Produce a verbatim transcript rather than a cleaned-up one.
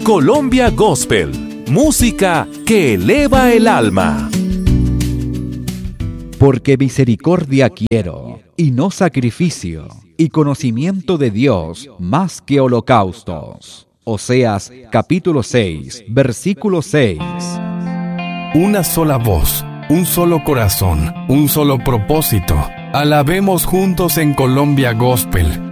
Colombia Gospel, música que eleva el alma. Porque misericordia quiero, y no sacrificio, y conocimiento de Dios más que holocaustos. Oseas capítulo seis, versículo seis. Una sola voz, un solo corazón, un solo propósito. Alabemos juntos en Colombia Gospel.